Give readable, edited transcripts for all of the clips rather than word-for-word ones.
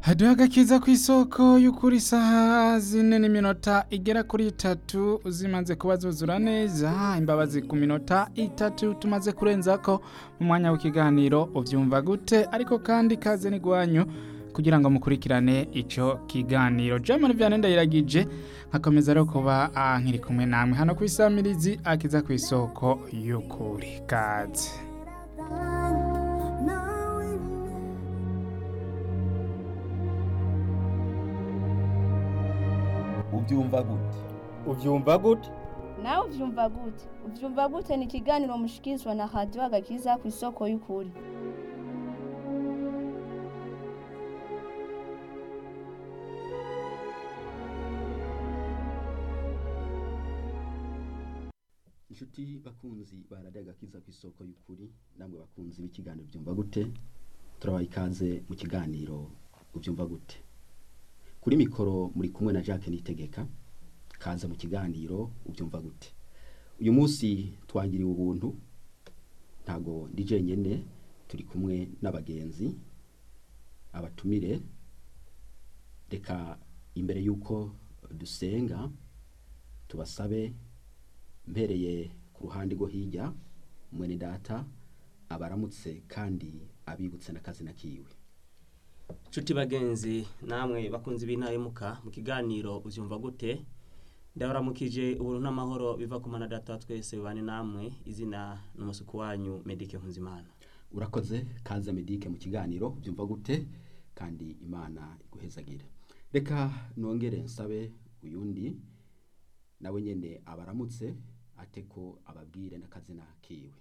Haduha agakiza kw'isoko y'ukuri isaha zine n'iminota igera kuri itatu zimaze kuba zuzura neza, imbabazi ku minota itatu tumaze kurenzako mu mwanya w'ikiganiro uvyumva gute, ariko kandi kaze n'igwanyu kugira ngo mukurikirane ico kiganiro. Jamani Vianney Ndayiragije nkakomeza rero kuba nkiri kumwe namwe hano kw'isamirizi akiza kw'isoko y'ukuri. Kaze. Uvyumva gute? Uvyumva gute? Nawe uvyumva gute? Uvyumva gute ni ikiganiro mushikirizwa na Radio Agakiza kw'isoko y'ukuri. Inshuti bakunzi ba Radio Agakiza kw'isoko y'ukuri, namwe bakunzi b'ikiganiro uvyumva gute? Turabaha ikaze mu kiganiro uvyumva gute? Kuri mikoro muri kumwe na Jacques Nitegeka, kaza mu kiganiro uvyumva gute. Uyu munsi twangiriwe ubuntu, ntago ndi jenyene, turi kumwe n'abagenzi abatumire. Reka imbere yuko dusenga tubasabe, mpereye ku ruhande rwo hirya, mwene data abaramutse kandi abibutse n'akazina kiwe. Nshuti bagenzi, namwe bakunzi b'intahemuka mu kiganiro uvyumva gute? Ndabaramukije ubuntu n'amahoro biva ku Mana Data twese bane namwe, izina n'umusuku wanyu Medike Nkunzimana. Urakoze, kaze Medike mu kiganiro uvyumva gute, kandi Imana iguhezagire. Reka nongere nsabe uyundi nawe nyene abaramutse ateko ababwire n'akazina kiwe.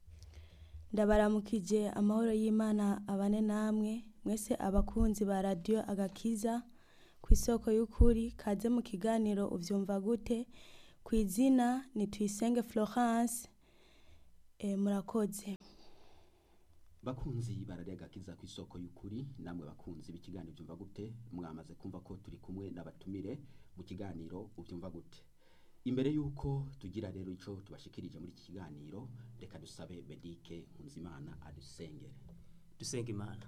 Ndabaramukije amahoro y'Imana abane namwe mwese abakunzi ba Radio Agakiza kw'isoko y'ukuri, kaze mu kiganiro uvyumva gute. Kw'izina ni Tuyisenge Florence. Murakoze. Bakunzi ba Radio Agakiza kw'isoko y'ukuri, namwe bakunzi b'ikiganiro uvyumva gute, mwamaze kumva ko turi kumwe n'abatumire mu kiganiro uvyumva gute. Imbere yuko tugira rero ico tubashikirije muri iki kiganiro, reka dusabe Medike Nkunzimana adusengere. Dusenga Imana.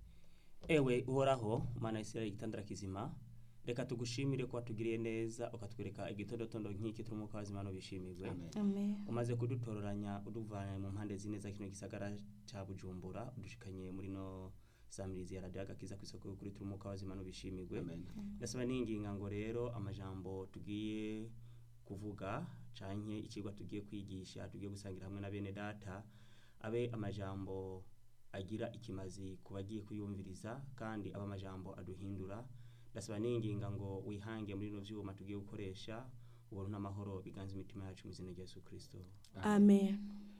Ewe uhoraho Mana Isirayeli igitandara kizima, reka tugushimire ko watugiriye neza ukatwereka igitodotondo nk'iki turi mu kazi Imana bishimirwe. Amen. Umaze kudutororanya uduvana mu mpande zine za kino gisagara ca Bujumbura, udushikanye muri no samirizi ya Radio Agakiza kw'isoko y'ukuri turi mu kazi Imana bishimirwe. Ndasaba ninginga ngo rero amajambo tugiye kuvuga canke ikigwa tugiye kwigisha, tugiye gusangira hamwe na bene data, abe amajambo agira ikimazi kubagiye kuyumviriza, kandi aba amajambo aduhindura. Ndasaba ninginga ngo wihange muri no vyuma tugiye gukoresha, ubuntu n'amahoro biganza imitima yacu mu izina rya Yesu Kristo. Amen.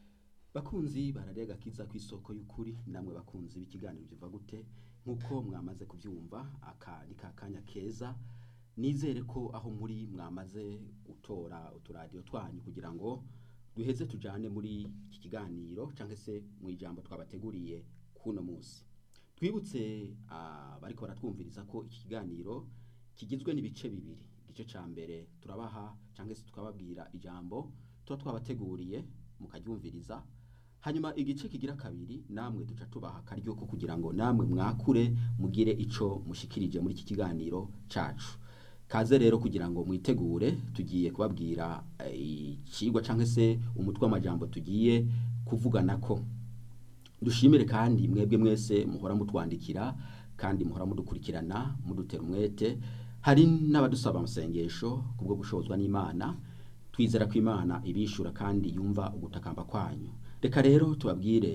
Bakunzi ba Radio Agakiza kw'isoko y'ukuri, namwe bakunzi b'ikiganiro uvyumva gute, nkuko mwamaze kuvyumva, aka ni kakanya keza. Nizere ko aho muri mwamaze gutora uturadio twanyu kugira ngo duheze tujane muri iki kiganiro canke se mu ijambo twabateguriye kuno munsi. Twibutse bariko baratwumviriza ko iki kiganiro kigizwe n'ibice bibiri. Igice ca mbere turabaha canke se tukababwira ijambo tuba twabateguriye mukaryumviriza, hanyuma igice kigira kabiri namwe duca tubaha akaryo ko kugira ngo namwe mwakure mugire ico mushikirije muri iki kiganiro cacu. Kaze rero kugira ngo mwitegure, tugiye kubabwira ikigwa canke se umutwe w'amajambo tugiye kuvuganako. Dushimire kandi mwebwe mwese muhora mutwandikira kandi muhora mudukurikirana mudutera umwete. Hari n'abadusaba amasengesho kubwo gushozwa n'Imana, twizera ko Imana ibishura kandi yumva ugutakamba kwanyu. Reka rero tubabwire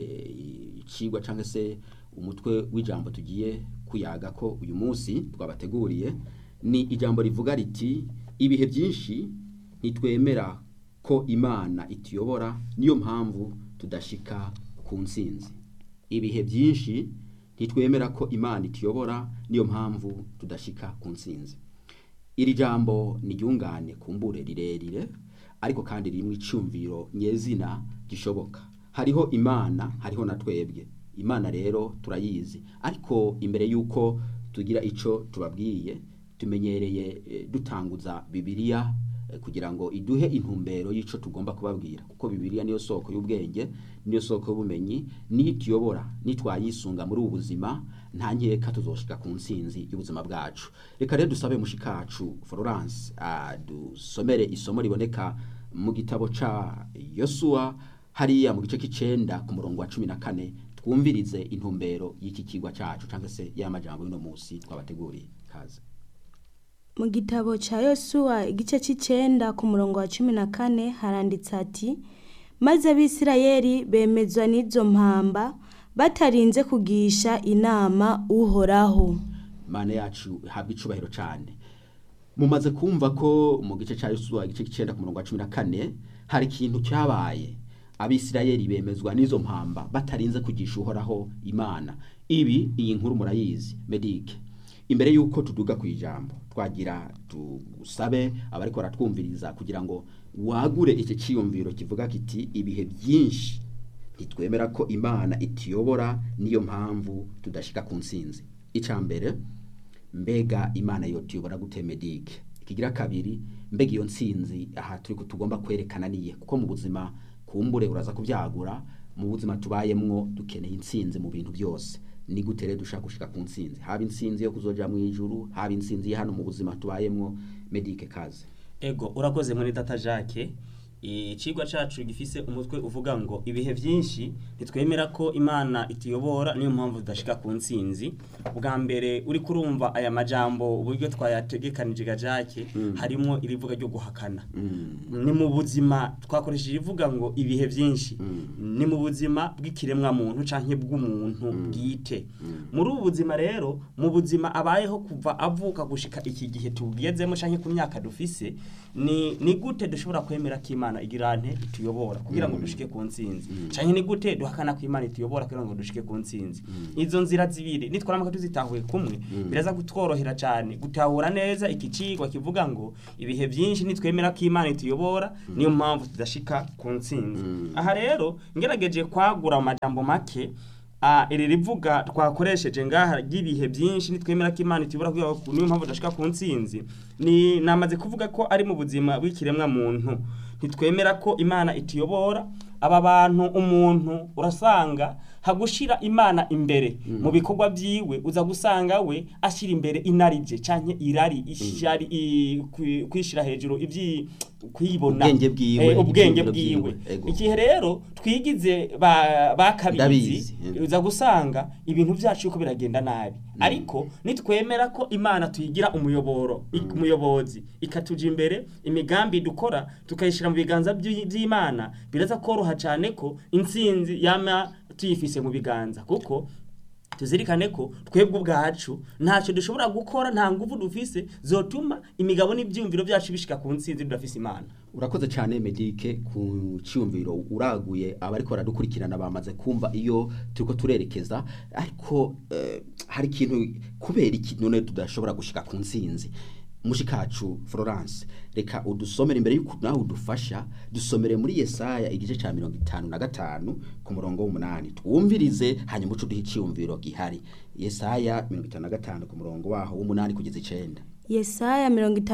ikigwa canke se umutwe w'ijambo tugiye kuyaga ko uyu munsi twabateguriye. Ni ijambo rivuga riti ibihe byinshi ntitwemera ko Imana ituyobora, niyo mpamvu tudashika ku ntsinzi. Ibihe byinshi ntitwemera ko Imana ituyobora, niyo mpamvu tudashika ku ntsinzi. Iri jambo ni ryungane kumbure rirerire, ariko kandi rimwe icumviro nyezina gishoboka. Hariho Imana, hariho na twebwe. Imana rero turayizi, ariko imbere yuko tugira ico tubabwiye, tumenyereye dutanguza Bibiliya kugira ngo iduhe intumbero y'ico tugomba kubabwira, kuko Bibiliya niyo soko y'ubwenge, niyo soko y'ubumenyi, nituyobora nitwayisunga muri ubu buzima nta nkeka tuzoshika ku ntsinzi y'ubuzima bwacu. Reka rero dusabe mushikacu Florence dusomere isomo riboneka mu gitabo ca Yosuwa hariya mu gice k'icenda ku murongo wa 14 twumvirize intumbero y'iki kigwa cacu cyangwa se y'amajambo y'uno musi twabateguriye. Kaze. Mu gitabo ca Yosuwa igice c'icenda ku murongo wa 14 haranditse ati: maze Abisirayeli bemezwa n'izo mpamba batarinze kugisha inama Uhoraho. Mana yacu habwa icubahiro cyane. Mumaze kumva ko mu gice ca Yosuwa igice c'icenda ku murongo wa 14 hari ikintu cyabaye. Abisirayeli bemezwa n'izo mpamba batarinze kugisha Uhoraho Imana. Iyi nkuru murayizi Medike. Imbere yuko tuduga ku ijambo twagira tugusabe abariko baratwumviriza kugira ngo wagure iki ciyumviro kivuga kiti ibihe byinshi ntitwemera ko Imana itiyobora, niyo mpamvu tudashika ku ntsinzi. Icambere, mbega Imana yotiyobora gute Medike? Ikigira kabiri, mbega iyo ntsinzi aha turi tugomba kwerekana niye, kuko mu buzima kumbure uraza kubyagura, mu buzima tubayemwo dukeneye intsinzi mu bintu byose. Ni gute rero dushaka gushika ku ntsinzi, haba intsinzi yo kuzoja mu ijuru, haba intsinzi hano mu buzima tubayemwo. Medike, kaze. Ego urakoze muri data Jacques. Icigwa cacu gifise umutwe uvuga ngo ibihe byinshi nitwemera ko Imana itiyobora, niyo mpamvu tudashika ku ntsinzi. Bwa mbere uri kurumva aya majambo uburyo twayategekanije ga Jacques, harimo irivuga ryo guhakana. Ni mu buzima twakoresheje ivuga ngo ibihe byinshi ni mu buzima bw'ikiremwa muntu canke bw'umuntu bwite. Muri ubu buzima rero, mu buzima abayeho kuva avuka gushika iki gihe tugezemo canke ku myaka dufise, ni gute dushobora kwemera ko Imana igirante ituyobora kugira ngo dushike ku ntsinzi, canke ni gute duhakana ko Imana ituyobora kugira ngo dushike ku ntsinzi. Izo nzira zibiri nitwaramaka tuzitahuye kumwe, biraza kutworohera cyane gutahura neza iki cigwa kivuga ngo ibihe byinshi nitwemera ko Imana ituyobora, niyo mpamvu tudashika ku ntsinzi. Aha rero ngerageje kwagura amajambo make, iri rivuga twakoresheje ngaha gibihe byinshi nitwemera ko Imana itibura kugira niyo mpamvu dashika ku ntsinzi, ni namaze kuvuga ko ari mu buzima bw'ikiremwa muntu nitwemera ko Imana itiyobora. Aba bantu umuntu urasanga hagushira Imana imbere mu bikorwa byiwe, uza gusanga we ashira imbere inarije canke irari ishari kwishira hejuru ivyi kwibona ubwenge bwiwe. Ikihe rero twigize bakabizi, uza gusanga ibintu byacu uko biragenda nabi. Ariko nitwemera ko Imana tuyigira umuyobozi ikatuja imbere, imigambi dukora tukayishira mu biganza by'Imana, biraza koroha cyane ko intsinzi yama tuyifise mu biganza, kuko tuzirikane ko twebwe ubwacu ntacyo dushobora gukora, nta nguvu dufise zotuma imigabo n'ibyumviro byacu bishika ku ntsinzi tudafise Imana. Urakoze cyane Medike ku cyumviro uraguye. Abariko baradukurikirana bamaze kumva iyo turiko turerekeza, ariko hari ikintu kubera iki none tudashobora gushika ku ntsinzi. Mushikacu Florence, reka udusomere imbere yuko nawe udufasha, dusomere muri Yesaya igice ca 55 ku murongo w'8 twumvirize, hanyuma uco duhe iciyumviro gihari. Yesaya 55 ku murongo waho w'8 kugeza 9. Yesaya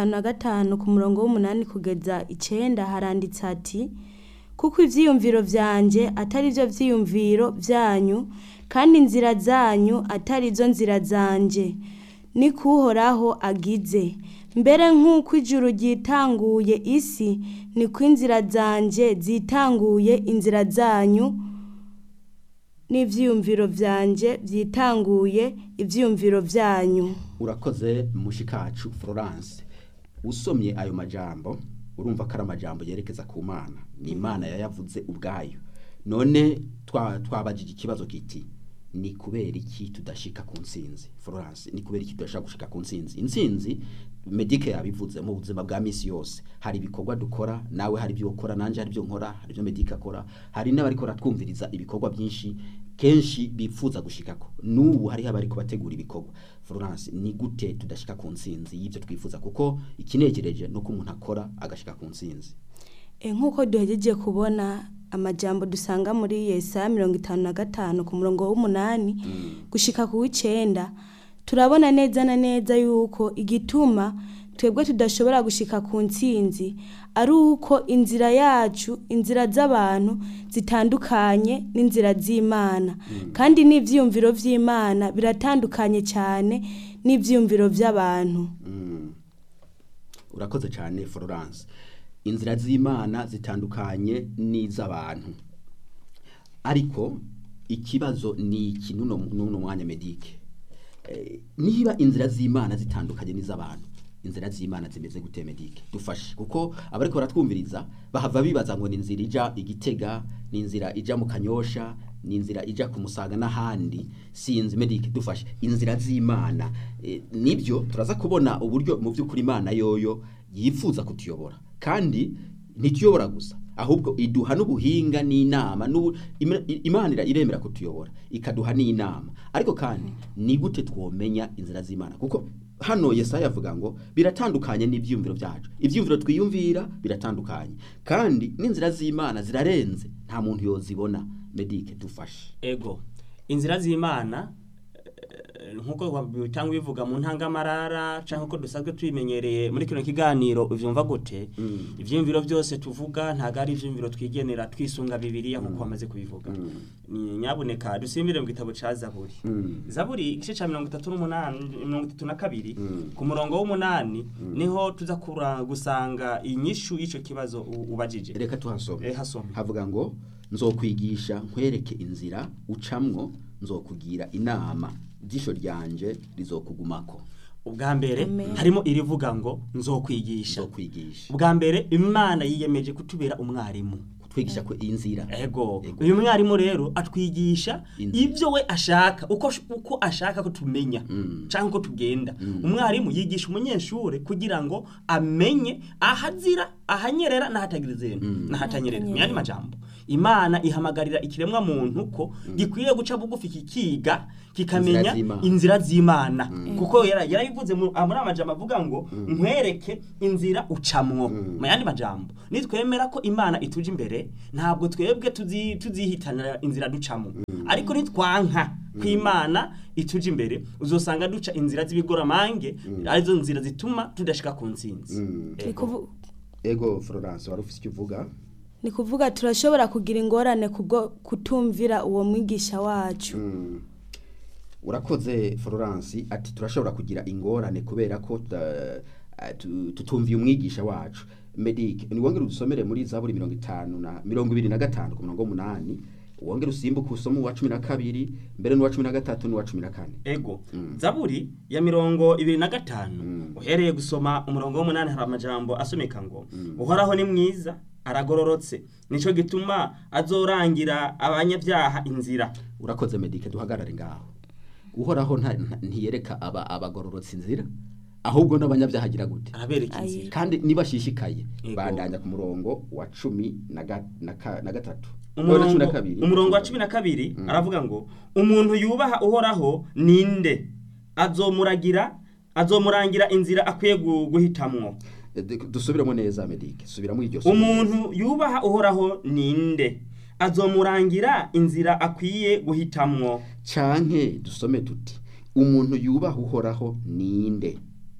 55 ku murongo w'8 kugeza 9 haranditse ati: kuko ivyiyumviro vyanje atari byo vyiyumviro vyanyu, kandi inzira zanyu atari zo nzira zanje, ni kuhoraho agize. Mbere nk'uko ijuru ryitanguye isi, ni ko inzira zanje zitanguye inzira zanyu, n'ivyiyumviro vyanje vyitanguye ivyiyumviro vyanyu. Urakoze mushikacu Florence. Usomye ayo majambo urumva ko ari amajambo yerekeza ku Mana, ni Imana yayavuze ubwayo. None twabajije ikibazo kiti ni kubera iki tudashika ku ntsinzi? Florence, ni kubera iki tudashaka gushika ku ntsinzi? Intsinzi Medike yabivuze mu buzima bwa misi yose, hari ibikorwa dukora, nawe hari ibyo ukora, nanje hari ibyo nkora, hari ibyo Medike akora, hari n'abariko ratwumviriza ibikorwa byinshi kenshi bifuza gushikako. N'ubu hari abari kubategura ibikorwa. Florence, ni gute tudashika ku ntsinzi y'ibyo twifuza? Kuko ikinegereje nuko umuntu akora agashika ku ntsinzi. Nkuko duhejeje kubona amajambo dusanga muri Yesaya 55 ku murongo w'8 gushika ku w'9, turabona neza na neza yuko igituma twebwe tudashobora gushika ku ntsinzi ari uko inzira yacu inzira z'abantu zitandukanye n'inzira z'Imana kandi n'ivyumviro vy'Imana biratandukanye cyane n'ivyumviro by'abantu. Urakoze cyane Florence. Inzira z'Imana zitandukanye n'iz'abantu, ariko ikibazo ni iki nuno mwanya Medike, niba inzira z'Imana zitandukanye n'iz'abantu, inzira z'Imana zimeze gute Medike? Dufashe, kuko abariko baratwumviriza bahava bibaza ngo ni inzira ija Igitega, ni inzira ija mu Kanyosha, ni inzira ija ku Musaga n'ahandi. Sinzi Medike, dufashe inzira z'Imana. Nibyo turaza kubona uburyo mu by'ukuri Imana yoyo yifuza kutuyobora, kandi ntituyobora gusa, ahubwo iduha n'ubuhinga n'inama. Imana iremera kutuyobora, ikaduha n'inama. Ariko kandi ni gute twomenya inzira z'Imana? Kuko hano Yesaya avuga ngo biratandukanye n'ivyumviro byacu, ivyumviro twiyumvira biratandukanye, kandi n'inzira z'Imana zirarenze, nta muntu yozibona. Medike, dufashe. Ego, inzira z'Imana nkuko bitanga bivuga mu ntangamarara canke ko dusanzwe twimenyereye muri kino kiganiro, uvyumva gute? Ivyumviro byose tuvuga ntago ari ivyumviro twigenera twisunga Bibiliya nkuko bamaze kubivuga. Ni nyabuneka dusimbire mu gitabo ca Zaburi. Zaburi igice ca 32 ku murongo w'8 niho tuza gusanga inyishu y'ico kibazo ubajije. Reka tuhasome. Hasome. Havuga ngo nzokwigisha nkwereke inzira ucamwo, nzokugira inama, jisho ryanje rizokugumako. Ubwa mbere harimo irivuga ngo nzokwigisha. Ubwa mbere Imana yiyemeje kutubera umwarimu, kutwigisha ko inzira. Ego. Uyu mwarimu rero atwigisha ibyo we ashaka, uko ashaka ko tumenya cyangwa ko tugenda. Umwarimu yigisha umunyeshure kugira ngo amenye ahazira, ahanyerera n'ahatanyerera. Myani majambo, Imana ihamagarira ikiremwa muntu ko gikwiye guca bugufi kikiga kikamenya inzira z'Imana, kuko yarabivuze muri amajambo avuga ngo nkwereke inzira ucamwo. Myani majambo, nitwemera ko Imana ituje imbere, ntabwo twebwe tuzihitanira inzira ducamo, ariko nitwanka ko Imana ituje imbere, uzosanga duca inzira z'ibigoramange, arizo nzira zituma tudashika ku ntsinzi. Ego Florence, wari ufite icyo uvuga? Ni kuvuga turashobora kugira ingorane kubwo kutumvira uwo mwigisha wacu. Urakoze Florence, ati turashobora kugira ingorane kubera ko tutumviye umwigisha wacu. Medike, ni wongera udusomere muri Zaburi 25 ku murongo w'8, wongera usimbuka usoma uwa 12 mbere n'uwa 13 n'uwa 14. Ego. Zaburi ya 25 uhereye gusoma umurongo w'8 hari amajambo asomeka ngo uhoraho ni mwiza, aragororotse, nico gituma azorangira abanyabyaha inzira. Urakoze Medike, duhagarare ngaho. Uhoraho ntiyereka abagororotse inzira, ahubwo n'abanyabyaha agira gute? Arabereka inzira. Kandi nibashishikaye bandanya ku murongo wa 13. Umurongo wa 12 aravuga ngo umuntu yubaha uhoraho ninde? Azomurangira inzira akwiye guhitamwo. Dusubiramo neza Medike, subiramo iryo. Umuntu yubaha uhoraho ninde? Azomurangira inzira akwiye guhitamwo. Canke dusome tuti umuntu yubaha uhoraho ninde?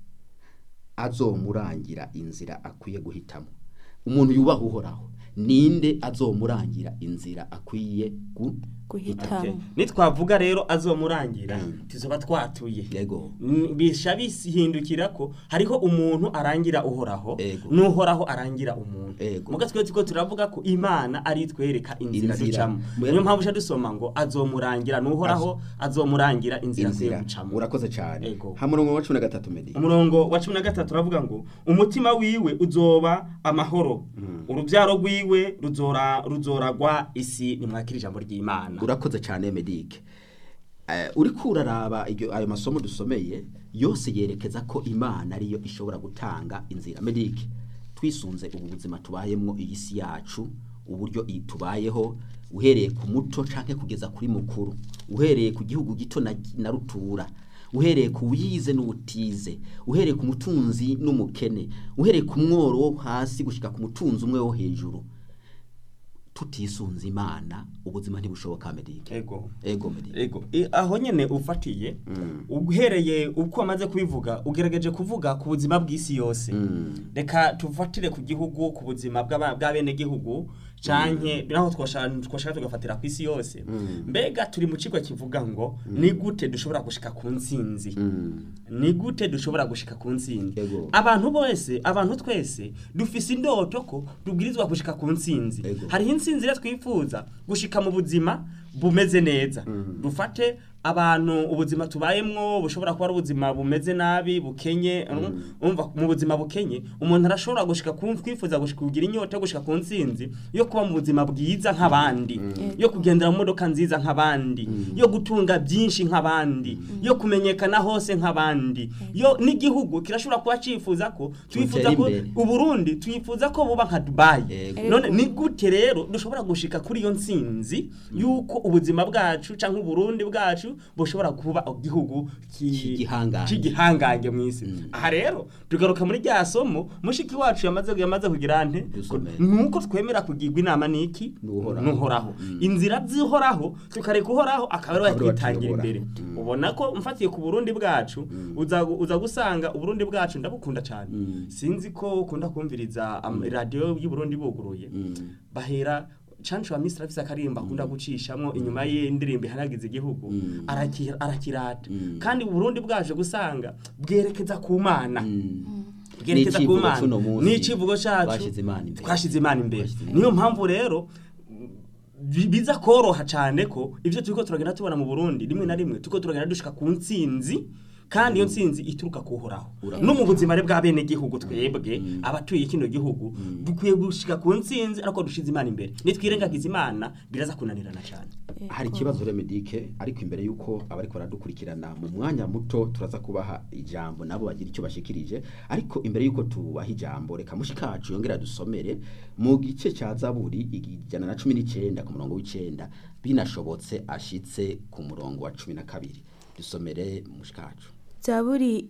Azomurangira inzira akwiye guhitamwo. Umuntu yubaha uhoraho ninde azomurangira inzira akwiye guhitamo? Nitwavuga rero azomurangira tuzoba twatuye. Yego. Bisha bisihindukira ko hariho umuntu arangira uhoraho n'uhoraho arangira umuntu. Muga twese turavuga ko Imana ari twereka inzira ducamo. Niyo mpamvu sha dusoma ngo azomurangira n'uhoraho azomurangira inzira ducamo. Urakoze cyane. Ha murongo wa 13 Medike. Umurongo wa 13 uravuga ngo umutima wiwe uzoba amahoro, urubyaro rwiwe ruzoragwa isi. Ni mwakira ijambo ry'Imana. Urakoze cyane Medike. Uri kuraraba ayo masomo dusomeye yose yerekeza ko Imana ariyo ishobora gutanga inzira. Medike, twisunze ubu buzima tubayemwo iyi si yacu, uburyo tubayeho, uhereye ku muto canke kugeza kuri mukuru, uhereye ku gihugu gito na rutura, uhereye ku wize n'ubutize, uhereye ku mutunzi n'umukene, uhereye ku mworo wo hasi gushika ku mutunzi umwe wo hejuru, tutisunze imana ubuzima ntibushoboka Medike. Ego Medike. Aho nyene ufatiye uhereye uko amaze kubivuga ugerageje kuvuga ku buzima bw'isi yose. Reka tufatire ku gihugu ku buzima bw'abene gihugu canke biraho twashaka tugafatira ku isi yose. Mbega turi mu kigo kivuga ngo ni gute dushobora gushika ku ntsinzi. Ni gute dushobora gushika ku ntsinzi. Abantu twese dufise indoto ko dubwirizwa gushika ku ntsinzi. Hari intsinzi rero twifuza gushika mu buzima bumeze neza. Dufate abantu ubuzima tubayemwo bushobora kuba ari ubuzima bumeze nabi bukenye umva mu buzima bukenye umuntu arashobora gushika kwifuza gushika kugira inyota gushika ku ntsinzi yo kuba mu buzima bwiza nk'abandi yo kugendera mu modoka nziza nk'abandi yo gutunga byinshi nk'abandi yo kumenyekana hose nk'abandi yo n'igihugu kirashobora kuba cifuza ko twifuza ko uburundi twifuza ko buba nka Dubai. None ni gute rero dushobora gushika kuri iyo ntsinzi yuko ubuzima bwacu canke uburundi bwacu bushobora kuba igihugu cy'igihangange mu isi. Aha rero tugaruka muri rya somo mushiki wacu yamaze kugira nte nuko twemera kugirwa inama niki nuhoraho inzira zihoraho tukareka uhoraho akaba ari kwitangira imbere. Ubona ko mfatiye ku Burundi bwacu uza gusanga Uburundi bwacu ndabukunda cyane. Sinzi ko ukunda kumviriza radio y'u Burundi buguruye bahera Chancho wa Mr. Afisa Karimba akunda gucishamwo inyuma y'indirimbo ihanagiza igihugu arakirata kandi Burundi bwaje gusanga bwerekeza ku Mana bwerekeza ku Mana n'icivugo cyacu twashize Imana imbere. Niyo mpamvu rero biza koroha cyane ko ivyo turiko turagenda tubona mu Burundi rimwe na rimwe turiko turagenda dushika ku ntsinzi kandi iyo ntsinzi ituruka kuhoraho no mu buzima bwa bene gihugu twebwe abatuye kino gihugu dukwiye gushika ku ntsinzi ariko dushize Imana imbere nitwirengagiza Imana biraza kunanirana cyane. Hari kibazo Medike ariko imbere yuko abari ko radukurikirana mu mwanya muto turaza kubaha ijambo nabo bagira icyo bashikirije ariko imbere yuko tubaha ijambo reka mushikacu yongera dusomere mu gice cya Zaburi 119 ku murongo w'9 binashobotse ashitse ku murongo wa 12 dusomere mushikacu. Zaburi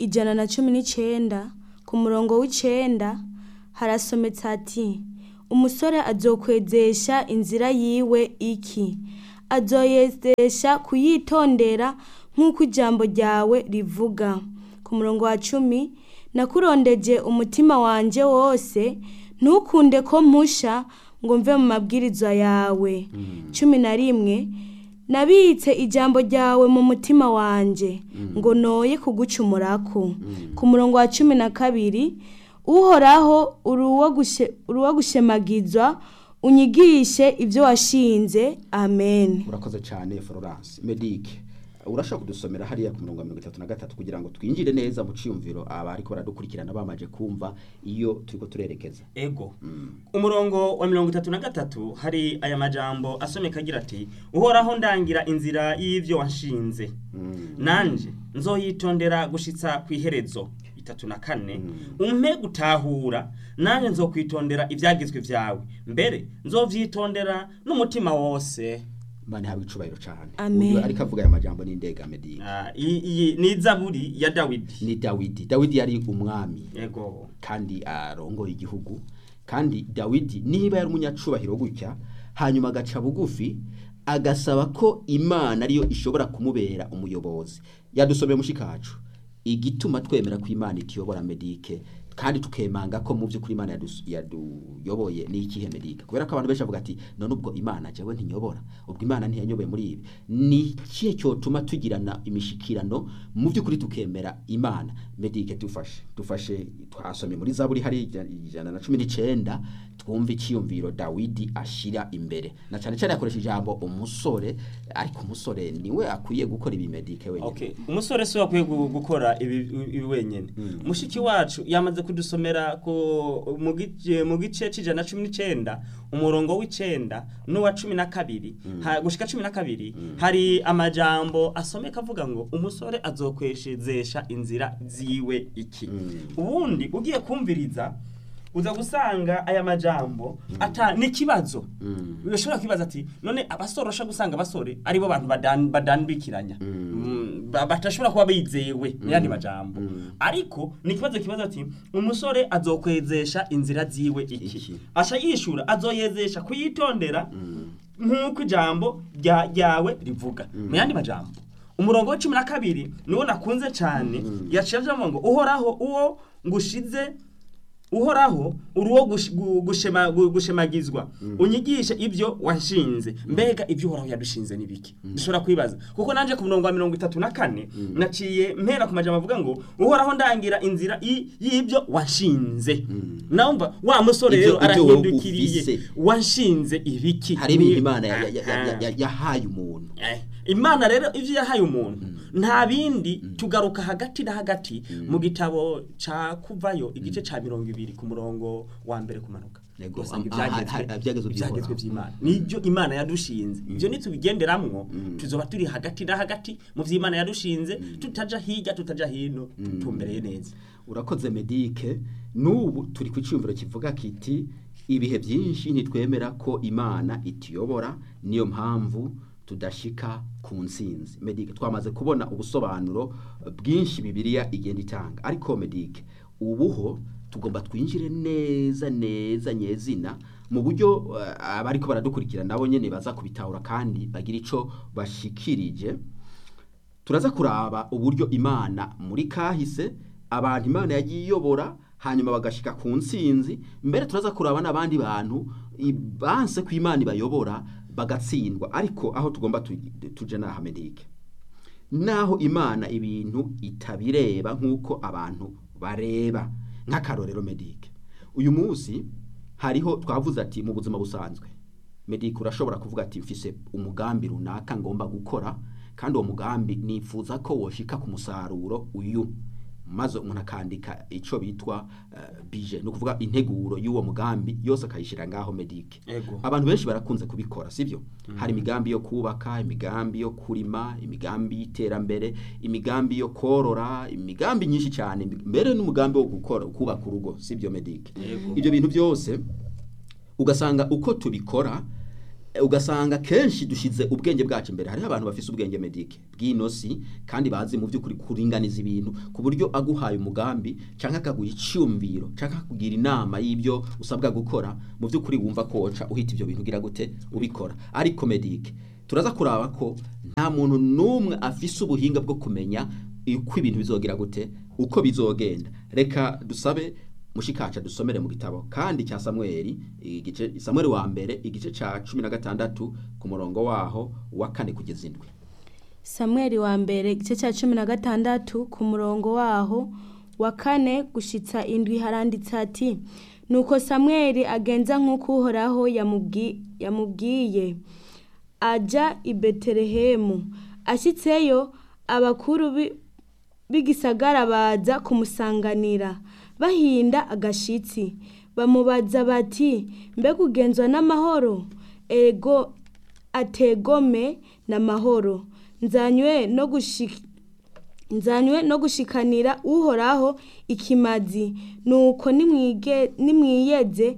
119 ku murongo w'9 harasometse ati umusore azokwezesha inzira yiwe iki azoyezesha kuyitondera nk'uko ijambo ryawe rivuga. Ku murongo wa 10 nakurondeje umutima wanje wose ntukunde ko mpusha ngo mve mu mabwirizwa yawe. 11 nabitse ijambo ryawe mu mutima wanje ngo noye kugucumurako. Ku murongo wa 12 uhoraho uruwo gushemagizwa unyigishe ibyo washinze. Amen. Urakoze cyane Florence. Medike urashaka kudusomera hariya ku murongo wa 33 kugira ngo twinjire neza mu ciyumviro abari ko baradukurikirana bamaje kumva iyo turiko turerekeza. Umurongo wa 33 hari aya majambo asomeka agira ati uhoraho ndangira inzira y'ivyo washinze nanje nzoyitondera gushitsa kwiherezo. 34 umpe gutahura nanje nzokwitondera ivyagizwe vyawe mbere nzovyitondera n'umutima wose. Mane hawe icubahiro cyane. Ariko avuga aya majambo n'indega Medike. Iyi ni Zaburi ya Dawidi. Ni Dawidi yari umwami. Yego. Kandi arongoye igihugu. Kandi Dawidi niba yari umunyacubahiro gutya hanyuma agaca bugufi agasaba ko Imana ariyo ishobora kumubera umuyobozi. Yadusomeye mushikacu igituma twemera ko Imana itiyobora Medike kandi tukemanga ko mu byo kuri Imana yaduyoboye ni ikihe Medike. Kubera ko abantu benshi bavuga ati none ubwo Imana jewe ntinyobora ubwo Imana ntiyanyoboye muri ibi ni kihe cyo tuma tugirana imishikirano mu byo kuri tukemera Imana. Medike dufashe twasomye muri Zaburi hari 119 twumva ikiyumviro Dawidi ashira imbere na cyane cyane yakoresha ijambo umusore ariko umusore niwe akwiye gukora ibi Medike wenyine. Okay, umusore so akwiye gukora ibi wenyine. Mushiki wacu yamaze kudusomera ko mu gice c'ijana 19 umurongo w'9 n'uwa 12 gushika 12 hari amajambo asomeka avuga ngo umusore azokweshezesha inzira ziwe iki. Ubundi ugiye kumviriza uza gusanga aya majambo ata n'ikibazo urashobora kwibaza ati none abasore urashobora gusanga abasore aribo bantu badanbikiranya batashobora kuba bizewe n'ayandi majambo ariko n'ikibazo kibaza ati umusore azokwezesha inzira ziwe iki asha yishura azoyezesha kuyitondera nk'uko ijambo ryawe rivuga mu yandi majambo umurongo wa 12 niwo nakunze cyane yaciye ngo uhoraho uwo ngushize uhoraho uruwo gushemagizwa unyigishe ibyo washinze mbega ibyo uhoraho yadushinze nibiki dushobora kwibaza kuko nanje ku murongo wa 34 naciye mpera ku majambo avuga ngo uhoraho ndangira inzira y'ibyo washinze naumva wa musore rero arahindukiriye washinze ibiki hari ibintu Imana yahaye umuntu Imana rero ivyo yahaye umuntu nta bindi tugaruka hagati na hagati mu gitabo ca kuvayo igice ca 20 ku murongo wa mbere kumanuka ibyagezwe by'Imana nibyo Imana yadushinze ivyo nitubigenderamwo tuzoba turi hagati na hagati mu vy'Imana yadushinze tutaja hirya tutaja hino tumbereye neza urakoze Medike n'ubu turi ku cyumviro kivuga kiti ibihe byinshi nitwemera ko Imana itiyobora niyo mpamvu tudashika ku nsinzi Medike twamaze kubona ubusobanuro bwinshi Bibiliya igenda itanga ariko Medike ubuho tugomba twinjire neza nyezina mu buryo abariko baradukurikira nabo nyene baza kubitahura kandi bagira ico bashikirije turaza kuraba uburyo Imana muri kahise abantu Imana yagiyobora hanyuma bagashika ku nsinzi mbere turaza kuraba n'abandi bantu banse ku Imana bayobora bagatsindwa ariko aho tugomba tuje na Medike naho Imana ibintu itabireba nkuko abantu bareba nk'akarorero Medike uyu munsi hariho twavuze ati mu buzima busanzwe Medike urashobora kuvuga ati mfise umugambi runaka ngomba gukora kandi uwo mugambi nifuza ko woshika ku musaruro uyu maze umuntu akandika ico bitwa budget no kuvuga integuro y'uwo mugambi yose akayishira ngaho Medike abantu benshi barakunze kubikora sivyo hari imigambi yo kubaka imigambi yo kurima imigambi y'iterambere imigambi yo korora imigambi nyinshi cyane mbere n'umugambi wo gukora kubaka urugo sivyo Medike ibyo bintu byose ugasanga uko tubikora ugasanga kenshi dushize ubwenge bwacu imbere hari abantu bafise ubwenge Medike bw'inosi kandi bazi mu by'ukuri kuringaniza ibintu ku buryo aguhaye umugambi canka akaguha icyumviro canka kugira inama y'ibyo usabwa gukora mu by'ukuri wumva koca uhita ibyo bintu gira gute ubikora ariko Medike turaza kuraba ko nta muntu numwe afise ubuhinga bwo kumenya uko ibintu bizogira gute uko bizogenda reka dusabe mushikaca dusomere mu gitabo kandi cya Samueli igice Samueli wa mbere igice ca 16 ku murongo waho wa 4 kugeza 7 Samueli wa mbere igice ca 16 ku murongo waho wa 4 gushitsa 7 haranditse ati nuko Samueli agenza nk'uko Uhoraho yamubwiye aja i Betelehemu ashitseyo abakuru b'igisagara baza kumusanganira bahinda agashitsi bamubaza bati mbega ugenzwa n'amahoro ego ategome n'amahoro nzanywe no gushikanira Uhoraho ikimazi nuko nimwiyeze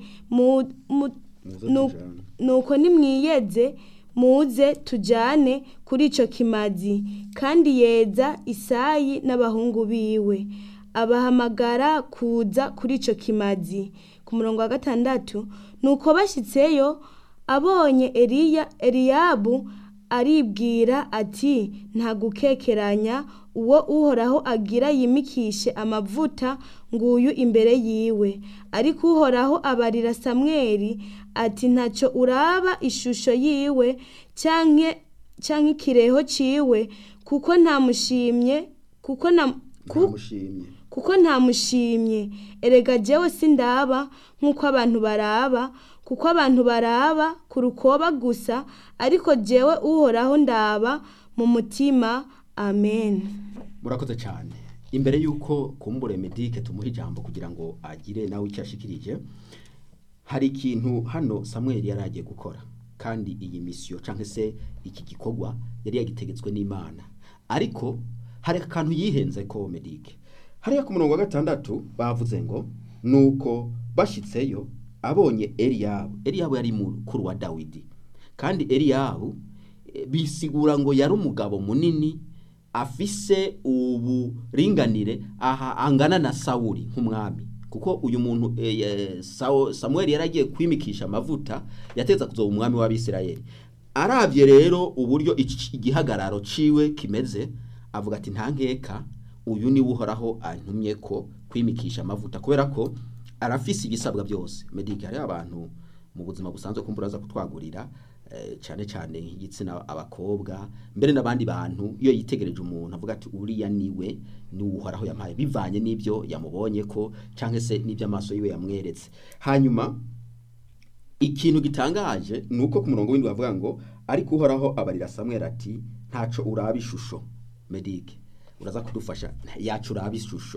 nuko nimwiyeze muze tujane kuri ico kimazi kandi yeza Isayi n'abahungu biwe abahamagara kuza kuri ico kimazi ku murongo wa 6 nuko bashitseyo abonye Eliyabu aribwira ati nta gukekeranya uwo Uhoraho agira yimikishe amavuta nguyu imbere yiwe ariko Uhoraho abarira Samueli ati ntaco uraba ishusho yiwe canke ikireho ciwe kuko ntamushimye kuko ntamushimye erega jewe sindaba nkuko abantu baraba kuko abantu baraba ku rukoba gusa ariko jewe Uhoraho ndaba mu mutima amen murakoze cyane imbere yuko kumbure Medike tumuha ijambo kugira ngo agire nawe icyashikirije hari ikintu hano Samuel yaragiye gukora kandi iyi mission canke se iki gikorwa yari yagitegetswe n'Imana ariko hari akantu yihenze ko Medike hariya ku murongo wa 6 bavuze ngo nuko bashitseyo abonye Eliyabu yari mukuru wa Dawidi kandi Eliyabu bisigura ngo yari umugabo munini afise uburinganire aha angana na Sawuli nk'umwami kuko uyu muntu Samuel yaragiye kwimikisha amavuta yateza kuzoba umwami w'Abisirayeli. Aravye rero uburyo igihagararo ciwe kimeze avuga ati nta nkeka uyu ni Uhoraho antumye ko kwimikisha amavuta kubera ko arafise ibisabwa byose. Medike hari abantu mu buzima busanzwe kumburaza kutwagurira cyane cyane igitsina abakobwa mbere n'abandi bantu iyo yitegereje umuntu avuga ati uriya niwe ni Uhoraho yampaye bivanye n'ibyo yamubonye ko canke se n'ibyo amaso yiwe yamweretse. Hanyuma ikintu gitangaje nuko ku murongo w'indwi bavuga ngo ariko Uhoraho abarira Samuel ati ntaco uraba ishusho. Medike uraza kudufasha yacu uraba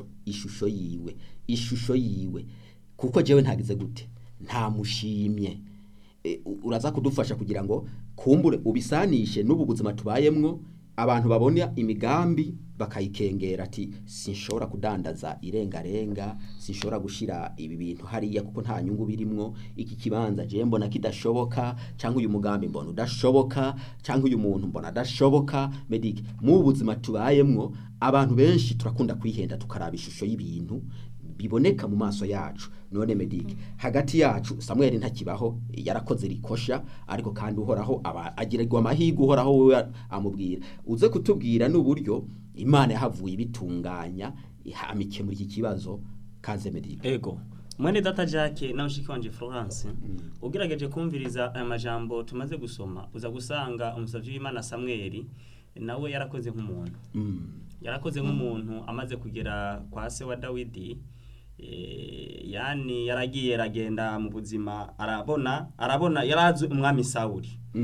ishusho yiwe kuko jewe ntagize gute ntamushimye. Uraza kudufasha kugira ngo kumbure ubisanishe n'ubu buzima tubayemwo abantu babona imigambi bakayikengera ati sinshobora kudandaza irengarenga sinshobora gushira ibi bintu hariya kuko nta nyungu birimwo iki kibanza je mbona kidashoboka cyangwa uyu mugambi mbona udashoboka cyangwa uyu muntu mbona adashoboka. Medike mu buzima tubayemwo abantu benshi turakunda kwihenda tukaraba ishusho y'ibintu biboneka mu maso yacu. None Medike hagati yacu Samuel ntakibaho yarakoze rikosha ariko kandi Uhoraho agirirwa amahirwe Uhoraho wewe amubwira uze kutubwira n'uburyo Imana yahavuye bitunganya ihamike muri iki kibazo kaze Medike. Ego mwene data Jacques na mushiki wanje Florence ugerageje kumviriza aya majambo tumaze gusoma uza gusanga umusavyi w'Imana Samuel nawe yarakoze nk'umuntu yarakoze nk'umuntu amaze kugera kwa se wa Dawidi. Yani yaragiye ragenda mu buzima arabona yarazi umwami Sawuli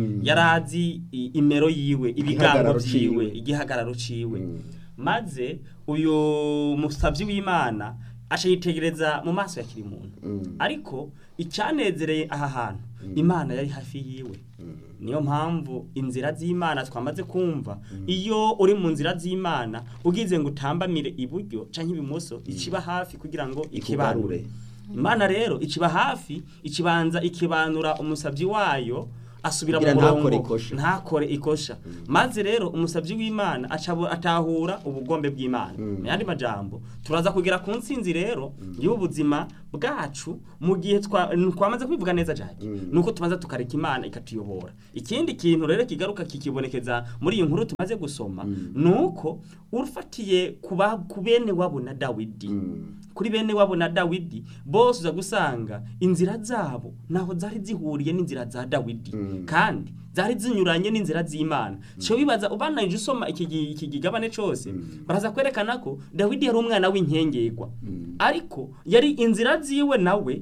yarazi imero yiwe ibigango byiwe igihagararo ciwe maze uyu musavyi w'Imana ashayitegereza mu maso ya kiri muntu ariko icyanezereye aha hantu Imana yari hafi yiwe. Niyo mpamvu inzira z'Imana twamaze kumva iyo uri mu nzira z'Imana ugize ngo utambamire iburyo canke ibumoso ikiba hafi kugira ngo ikibarure. Imana rero ikiba hafi ikibanza ikibanura umusavyi wayo asubira mu murongo ntakore ikosha maze rero umusavyi w'Imana atahura ubugombe bw'Imana. Yandi majambo turaza kugera ku nsinzi rero y'ubuzima bwacu mu gihe twamaze kwivuga neza cyane nuko tumaze tukareka Imana ikatuyobora. Ikindi kintu rero kigaruka kikibonekeza muri iyi nkuru tumaze gusoma nuko urufatiye ku bene wabo na Dawidi kuri bene wabo na Dawidi bose uza gusanga inzira zabo naho zari zihuriye n'inzira za Dawidi kandi zari zinyuranye n'inzira z'Imana. Cyo bibaza ubananje usoma iki gigabane cyose baraza kwerekana ko Dawidi yari umwana w'inkengerwa ariko yari inzira ziwe nawe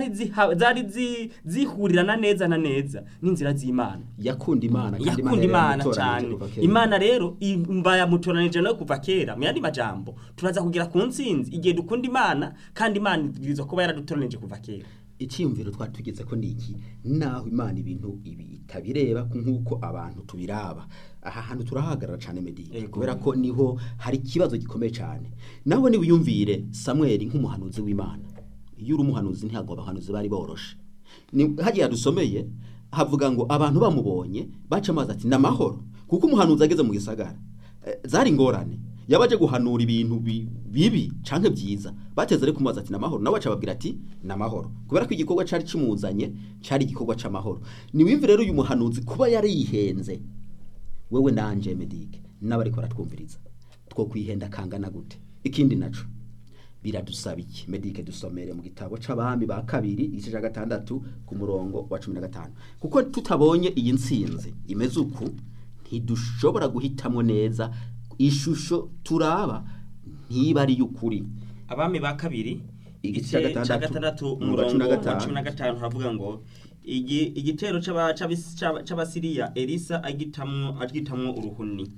zari zihurirana neza na neza n'inzira z'Imana. Yakunda Imana cyane. Imana rero imbaya mutoranije no kuva kera. Mu yandi majambo turaza kugira ku nsinzi igihe dukunda Imana kandi Imana ibwirizwa kuba yaradutoranije kuva kera. Icyumviro twatugeze ko niki naho Imana ibintu ibi itabireba nkuko abantu tubiraba. Aha hantu turahagarara cyane Medike kubera ko niho hari ikibazo gikomeye cyane. Nawe ni wiyumvire Samuel nk'umuhanuzi w'Imana. Iyo uri umuhanuzi ntago abahanuzi bari boroshe. Ni hagiye dusomeye havuga ngo abantu bamubonye baca amazi ati namahoro kuko umuhanuzi ageze mu gisagara zari ngorane yabaje guhanura ibintu bibi canke byiza bateze ari kumaza ati namahoro nawe aca babwira ati namahoro kubera ko igikorwa cari kimuzanye cari igikorwa c'amahoro. Ni wimve rero uyu muhanuzi kuba yari yihenze wewe nanje Medike n'abari ko baratwumviriza two kwihenda kangana gute. Ikindi naco biradusaba iki Medike dusomere mu gitabo c'abami ba kabiri igice ca 6 ku murongo wa 15 kuko tutabonye iyi nsinzi imeze uku ntidushobora guhitamwo neza ishusho turaba ntiba ari y'ukuri. Abami ba kabiri igice ca 6 umurongo wa 15 havuga ngo igitero c'abasiriya Elisa agitamwo uruhuni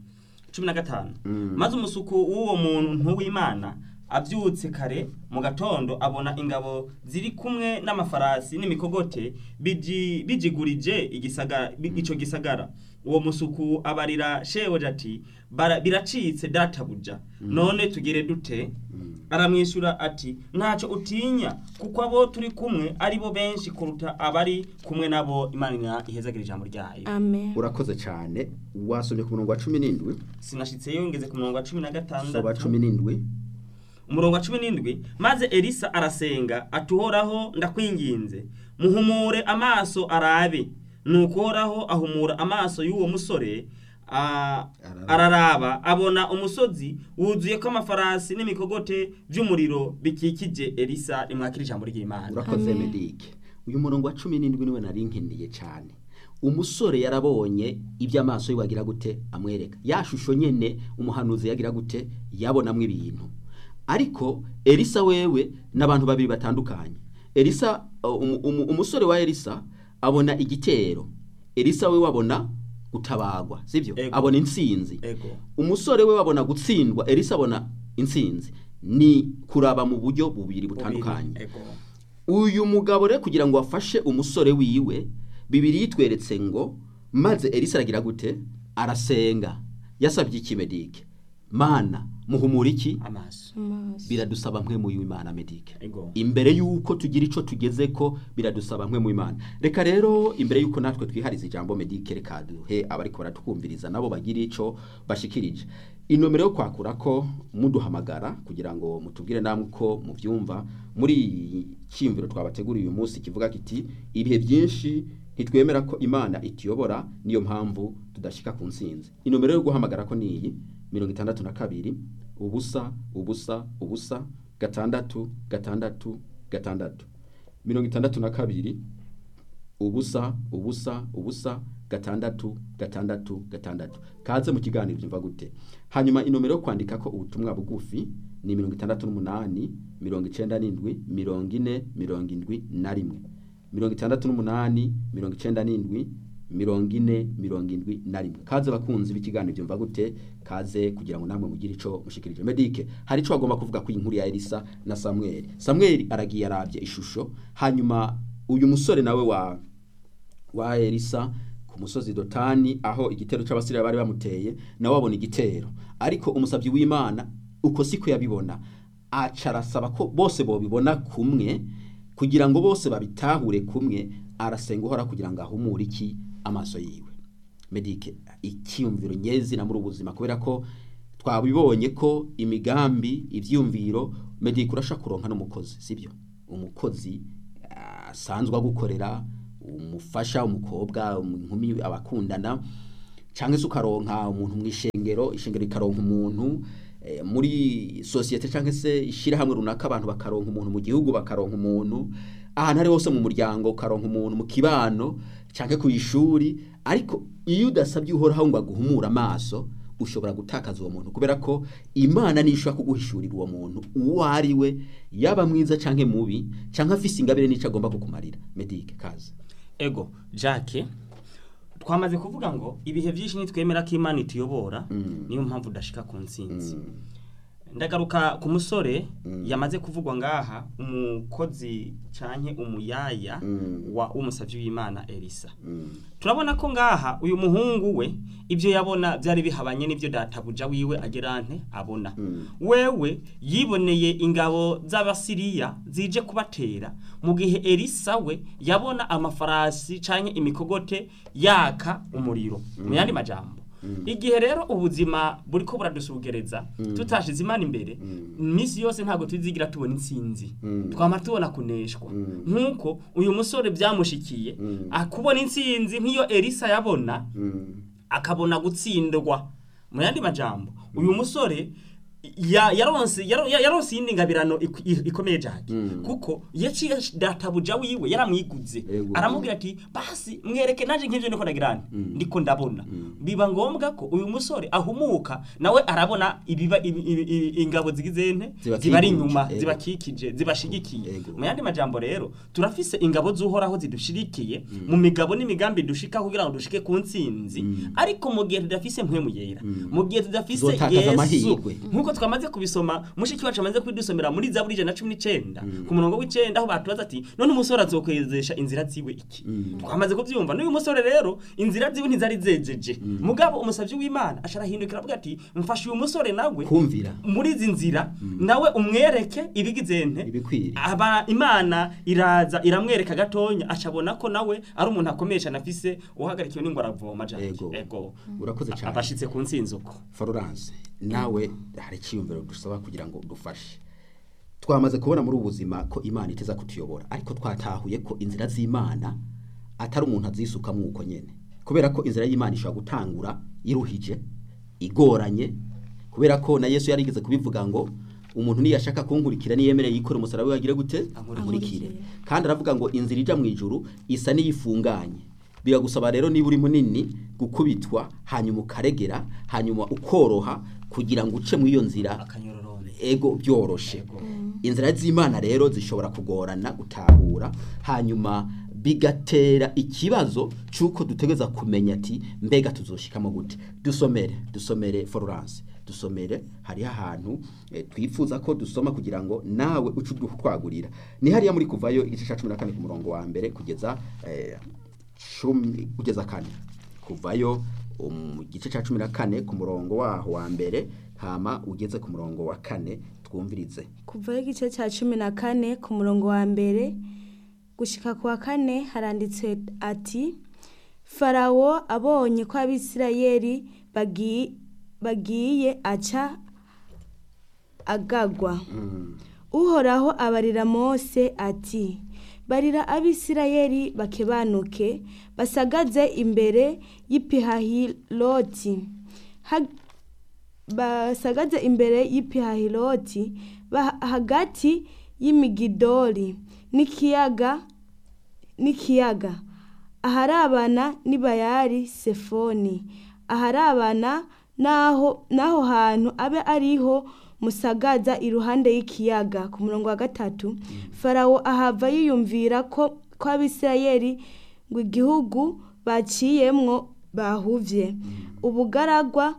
15 maze umusuku w'uwo muntu w'Imana abyutse kare mu gatondo abona ingabo ziri kumwe n'amafarasi n'imikogote bijigurije ico gisagara. Uwo musuku abarira shewe ati biracitse databuja none tugire dute aramwishyura ati ntacyo utinya kuko abo turi kumwe ari bo benshi kuruta abari kumwe nabo Imana ihezagira ijambo ryayo. amen urakoze cyane. wasomye ku murongo wa 17 sinashitseyo ngeze ku murongo wa 16 soba 17 umurongo wa 17 maze Elisa arasenga atuhoraho ndakwinginze muhumure amaso arabe nukoraho ahumura amaso y'uwo musore araraba abona umusozi wuzuye ko amafarasi n'imikogote by'umuriro bikikije Elisa imwakira ijambo ry'Imana. urakoze Medike. uyu murongo wa 17 niwe nari nkeneye cyane. umusore yarabonye ibyo amaso yiwe agira gute amwereka ya shusho nyene umuhanuzi yagira gute yabonamwe ibintu. ariko Elisa wewe n'abantu babiri batandukanye. Elisa umusore wa Elisa abona igitero, Elisa we wabona gutabagwa, sivyo? Abona intsinzi. Umusore we wabona gutsindwa, Elisa abona intsinzi. Ni kuraba mu buryo bubiri butandukanye. Uyu mugabo rero kugira ngo afashe umusore wiwe, Bibiri yitweretse ngo maze Elisa aragira gute? Arasenga. Yasabye iki Medike? Mana muhumura iki? Amaso. Biradusaba mwe mu Imana Medike. Imbere yuko tugira ico tugeze ko biradusaba mwe mu Imana. Reka rero imbere yuko natwe twihariza ijambo Medike reka duhe abariko baratwumviriza nabo bagira ico bashikirije. Inomero yo kwakura ko muduhamagara kugira ngo mutubwire namwe ko muvyumva muri cyimviro twabateguriye uyu munsi kivuga kiti ibihe byinshi ntitwemera ko Imana itiyobora niyo mpamvu tudashika ku nsinzi. Inomero yo guhamagara ko niyi 62 ubusa ubusa ubusa gatandatu gatandatu gatandatu 62 ubusa ubusa ubusa gatandatu gatandatu gatandatu. Kaze mu kiganiro byumva gute. Hanyuma inomero yo kwandika ko ubutumwa bugufi ni 68 97 40 71 68 97 40 Kaze bakunzi b'ikiganiro byumva gute. Kaze kugira ngo namwe mugire ico mushikirije. Medike hari ico agomba kuvuga ku inkuru ya Elisa na Samuel. Samuel aragiye arabye ishusho, hanyuma uyu musore nawe wa Elisa ku musozi Dotani aho igitero c'abasirya bari bamuteye nawe abona igitero, ariko umusavyi w'Imana uko siko yabibona, acarasaba ko bose bobibona kumwe kugira ngo bose babitahure kumwe. Arasenga uhora kugira ngo ahumure iki amaso yiwe. Medike icyumviro nyezi na muri ubuzima kubera ko twabibonye ko imigambi ivyumviro Medike urasha kuronka n'umukozi, sibyo? Umukozi asanzwe gukorera umufasha umukobwa inkumi abakundana, canke se ukaronka umuntu mwishengero, ishengero ikaronka umuntu muri societe canke se ishira hamwe runaka abantu bakaronka umuntu mu gihugu bakaronka umuntu ahantu ari hose mu muryango ukaronka umuntu mu kibano canke ku ishuri. Ariko iyo udasabye uhoraho ngo aguhumura amaso ushobora gutakaza uwo muntu kubera ko Imana nishobora kuguhishurira uwo muntu uwo ari we, yaba mwiza canke mubi canke afise ingabire n'ico agomba kukumarira. Medike kaze. Ego Jacques twamaze kuvuga ngo ibihe byinshi nitwemera ko Imana ituyobora niyo mpamvu udashika ku nsinzi. Ndagaruka ku musore yamaze kuvugwa ngaha, umukozi canke umuyaya wa umusavyi w'Imana Elisa. Turabona ko ngaha uyu muhungu we ibyo yabona byari bihabanye n'ibyo databuja wiwe agerante abona. Wewe yiboneye ingabo z'abasiriya zije kubatera mu gihe Elisa we yabona amafarasi canke imikogote yaka umuriro. Mu yandi majambo igihe rero ubuzima buriko buradusugereza tutashize Imana imbere, misi yose ntago tuzigira tubona intsinzi, twama tubona kuneshwa. Nkuko uyu musore byamushikiye akubona intsinzi nk'iyo Elisa yabona, akabona gutsindwa. Mu yandi majambo uyu musore yaronse yindi ngabirano ikomeye Jacques kuko yaciye databuja wiwe yaramwiguze, aramubwira ati basi mwereke naje nk'ivyo niko ndagirana ndiko ndabona. Biba ngombwa ko uyu musore ahumuka nawe arabona ibiba ingabo zigizente zibari inyuma zibakikije zibashigikiye. Mu yandi majambo rero turafise ingabo z'uhoraho zidushirikiye mu migabo n'imigambi dushika kugira ngo dushike ku nsinzi, ariko mu gihe tudafise mpwemu yera, mu gihe tudafise Yesu nkuko nkuko twamaze kubisoma mushiki wacu amaze kwidusomera muri Zaburi 119 ku murongo w'9 aho batubaza ati none umusore azokwezesha inzira ziwe iki twamaze kuvyumva n'uyu musore rero inzira ziwe ntizari zejeje mugabo umusavyi w'Imana asharahindukira avuga ati mfashe uyu musore nawe kumvira muri izi nzira nawe umwereke ibigizente ibikwiriye aba Imana iraza iramwereka gatonya acabona ko nawe ari umuntu akomesha nafise uhagarikiwe n'ingwa aravoma ego urakoze cyane abashitse ku nsinzuko Florence nawe hari ikiyumviro dusaba kugira ngo dufashe twamaze kubona muri ubuzima ko Imana iteza kutuyobora ariko twatahuye ko inzira z'Imana atari umuntu azisuka muko nyene kubera ko inzira y'Imana ishobora gutangura iruhije igoranye kubera ko na Yesu yarigeze kubivuga ngo umuntu niyashaka kunkurikira niyemereye yikora umusaraba we agire gute ankurikire kandi aravuga ngo inzira ija mu ijuru isa n'iyifunganye biragusaba rero niba uri munini gukubitwa hanyuma ukaregera hanyuma ukoroha kugira ngo uce mu iyo nzira ego byoroshe inzira z'Imana rero zishobora kugorana gutahura hanyuma bigatera ikibazo cyuko dutegeza kumenya ati mbega tuzoshikamo gute dusomere Florence dusomere hari ahantu twifuza ko dusoma kugira ngo nawe ucu twagurira ni hariya muri kuvayo igice ca 14 ku murongo wa mbere kugeza 4 kuvayo igice ca 14 ku murongo waho wa mbere hama ugeze ku murongo wa 4 twumvirize kuvayo igice ca 14 ku murongo wa mbere gushika kwa 4 haranditse ati Farawo abonye ko Abisirayeli bagiye aca agagwa Uhoraho abarira Mose ati barira Abisirayeli bakebanuke basagaze imbere y'Ipihahiroti basagaze imbere y'Ipihahiroti hagati y'Imigidoli n'ikiyaga aharabana n'Ibayari Sefoni aharabana naho hantu abe ariho musagaza iruhande y'ikiyaga ku murongo wa 3 Farawo ahava yiyumvira ko Abisirayeli ngo igihugu baciyemwo bahuvye ubugaragwa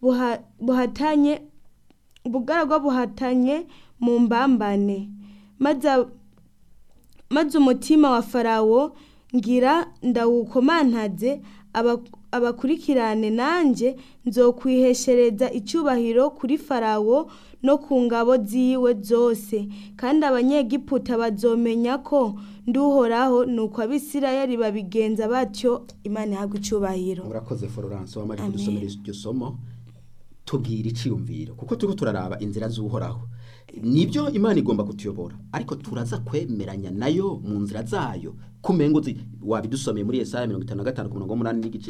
buhatanye mu mbambane maze umutima wa Farawo ngira ndawukomantaze abakurikirane nanje nzokwiheshereza icyubahiro kuri Farawo no ku ngabo ziwe zose kandi abanyegiputa bazomenya ko nduhoraho nuko Abisirayeli babigenza batyo Imana ihabwa icyubahiro urakoze Florence wamaje kudusomera iryo somo tubwira iciyumviro kuko turiko turaraba inzira z'uhoraho nibyo Imana igomba kutuyobora ariko turaza kwemeranya nayo mu nzira zayo kumengo wabidusomeye muri Yesaya 55 ku murongo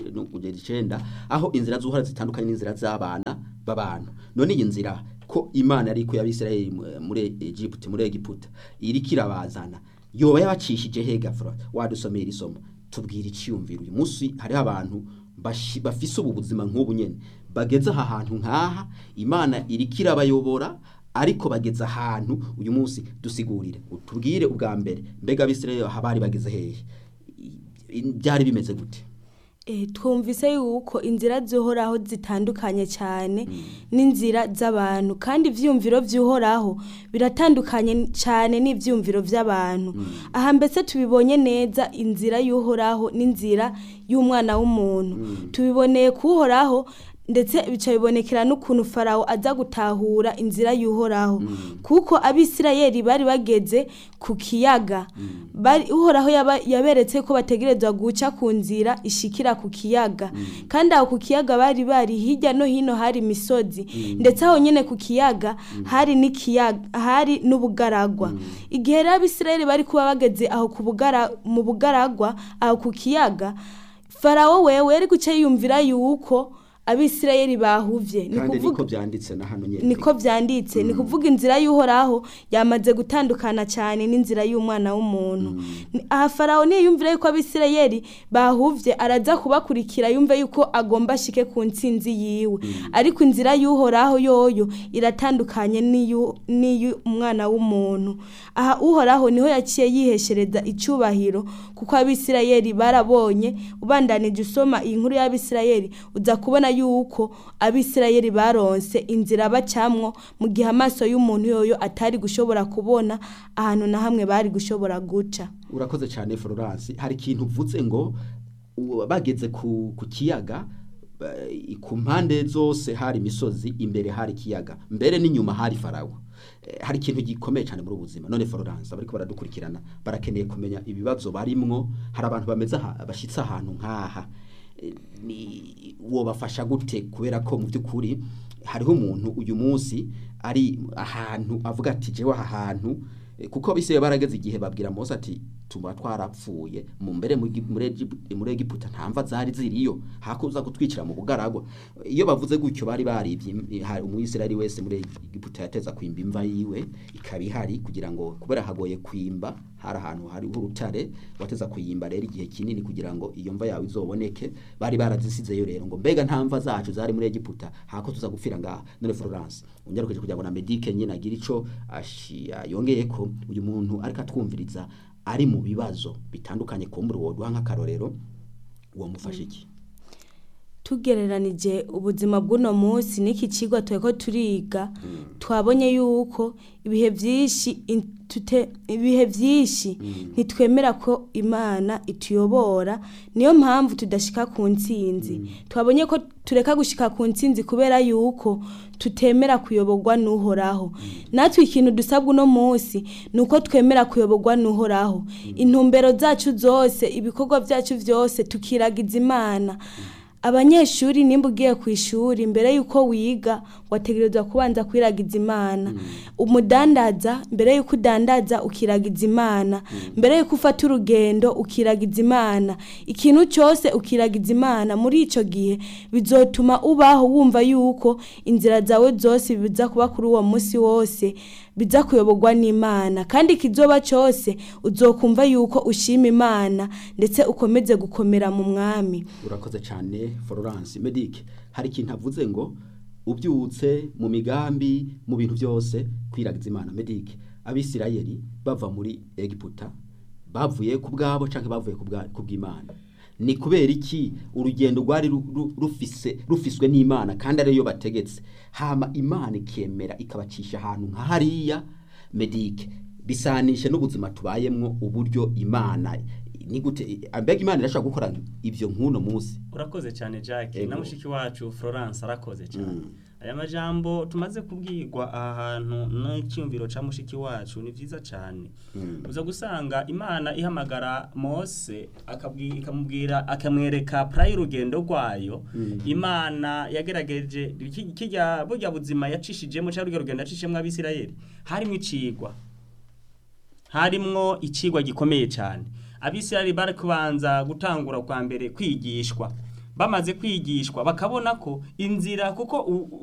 8 aho inzira z'uhoraho zitandukanye n'inzira z'abana b'abantu none iyi nzira ko Imana ariko y'Abisirayeli muri Egiputa iri kirabazana yoba yabacishije hega Florence wadusomera isomo tubwira iciyumviro uyu munsi hari abantu bafise ubu buzima nk'ubu nyene bageze aha hantu nkaha Imana iri kirabayobora ariko bageze ahantu uyu munsi dusigurire utubwire ubwa mbere mbega Abisirayeli habari bageze hehe byari bimeze gute twumvise yuko inzira z'uhoraho zitandukanye cyane n'inzira z'abantu kandi ivyumviro vy'uhoraho biratandukanye cyane n'ivyumviro vy'abantu aha mbese tubibonye neza inzira y'uhoraho n'inzira y'umwana w'umuntu tubiboneye kuhoraho ndetse bica bibonekera n'ukuntu Farawo aza gutahura inzira y'uhoraho kuko Abisirayeli bari bageze ku kiyaga uhoraho yaberetse ko bategerezwa guca ku nzira ishikira ku kiyaga kandi aho ku kiyaga bari hirya no hino hari imisozi ndetse aho nyene ku kiyaga hari n'ubugaragwa igihe Abisirayeli bari kuba bageze aho mu bugaragwa aho ku kiyaga Farawo wewe yari guca yumvira yuko Abisirayeli bahuvye kandi niko byanditse na hano nyene niko byanditse ni kuvuga inzira y'uhoraho yamaze gutandukana cyane n'inzira y'umwana w'umuntu aha Farawo ni yumvira yuko Abisirayeli bahuvye araza kubakurikira yumve yuko agomba shike ku ntsinzi yiwe ariko inzira y'uhoraho yoyo iratandukanye n'iyu umwana w'umuntu aha uhoraho niho yaciye yiheshereza icyubahiro kuko Abisirayeli barabonye ubandanije usoma iyi nkuru y'Abisirayeli uza kubona yuko abisirayeli baronse inzira bacamwo mu gihe amaso y'umuntu yoyo atari gushobora kubona ahantu na hamwe bari gushobora guca. Urakoze cyane Florence, hari ikintu uvuze ngo bageze ku kiyaga, ku mpande zose hari imisozi, imbere hari ikiyaga, mbere n'inyuma hari Farawo. Hari ikintu gikomeye cyane muri ubuzima. None Florence, abariko baradukurikirana barakeneye kumenya ibibazo barimwo. Hari abantu bameze bashitse ahantu nkaha, ni wobafasha gute? Kubera ko mu by'ukuri hariho umuntu uyu munsi ari ahantu avuga ati jewe aha hantu, kuko bise barageze igihe babwira Mose ati tuba twarapfuye mu mbere muri Egiputa ntamva zari ziriyo, hakuza gutwikira mu bugaragwa. Iyo bavuze gutyo bari barivye, umuyisirayeli wese muri Egiputa yateza kwimba imva yiwe ikabihari, kugira ngo kubera hagoye kwimba, hari ahantu hari urutare wateza kuyimba rero igihe kinini kugira ngo iyo mva yawe izoboneke. Bari barazisizeyo rero ngo mbega ntamva zacu zari muri Egiputa, hako tuza gupfira ngaha. None Florence, unyarukeje kugira ngo na Medike nyine agira ico yongeye ko uyu muntu ariko atwumviriza ari mu bibazo bitandukanye, kumbura woduha nk'akarorero, uwo mufashe iki? Tugereranije ubuzima bw'uno munsi n'iki kigwa tweko turiga, twabonye yuko ibihe byinshi ntitwemera ko Imana ituyobora, niyo mpamvu tudashika ku ntsinzi. Twabonye ko tureka gushika ku ntsinzi kubera yuko tutemera kuyoborwa n'Uhoraho. Natwe ikintu dusabwa uno munsi nuko twemera kuyoborwa n'Uhoraho. Intumbero zacu zose, ibikorwa byacu byose tukiragiza Imana. Abanyeshuri nimba ugiye ku ishuri, mbere yuko wiga wategerezwa kubanza kwiragiza Imana. Umudandaza, mbere yuko udandaza ukiragiza Imana. Mbere yuko ufata urugendo ukiragiza Imana. Ikintu cyose ukiragiza Imana, muri ico gihe bizotuma ubaho wumva yuko inzira zawe zose biza kuba kuri uwo munsi wose biza kuyoborwa n'Imana, kandi kizoba cyose uzokumva yuko ushima Imana ndetse ukomeze gukomera mu mwami. Urakoze cyane Florence. Medike, hari ikintu avuze ngo ubyutse mu migambi, mu bintu byose kwiragiza Imana. Medike, abisirayeli bava muri Egiputa bavuye ku bwabo canke bavuye ku bw'Imana? Ni kubera iki urugendo rwari rufiswe n'Imana kandi ariyo bategetse, hama Imana ikemera ikabacisha ahantu nka hariya? Medike, bisanishe n'ubuzima tubayemwo uburyo Imana ni gute, ambega Imana irashaka gukora ivyo nk'uno munsi? Urakoze cyane Jacques, na mushiki wacu Florence arakoze cyane. Aya majambo tumaze kubwirwa ahantu n'icyumviro ca mushiki wacu ni vyiza cyane. Uza gusanga Imana ihamagara Mose akamubwira, akamwereka prayi urugendo rwayo. Imana yagerageje kijya burya buzima yacishijemo cyangwa urugendo yacishijemo abisirayeli, harimwo icigwa gikomeye cyane. Abisirayeli bari kubanza gutangura kwa mbere kwigishwa. Bamaze kwigishwa bakabona ko inzira, kuko